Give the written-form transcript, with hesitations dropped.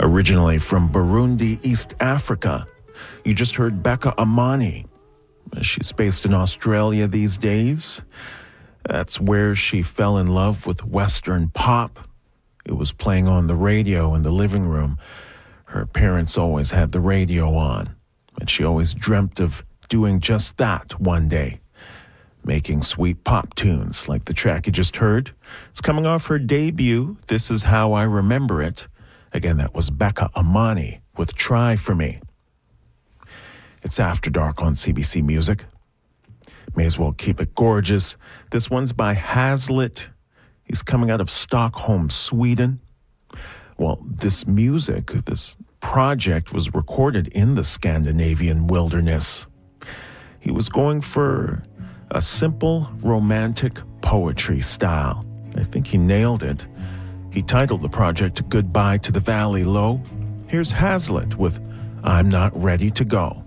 Originally from Burundi, East Africa, you just heard Becca Amani. She's based in Australia these days. That's where she fell in love with Western pop. It was playing on the radio in the living room. Her parents always had the radio on, and she always dreamt of doing just that one day, making sweet pop tunes like the track you just heard. It's coming off her debut, This Is How I Remember It. Again, that was Becca Amani with Try For Me. It's After Dark on CBC Music. May as well keep it gorgeous. This one's by Hazlitt. He's coming out of Stockholm, Sweden. Well, this music, this project was recorded in the Scandinavian wilderness. He was going for a simple, romantic poetry style. I think he nailed it. He titled the project Goodbye to the Valley Low. Here's Hazlitt with I'm Not Ready to Go.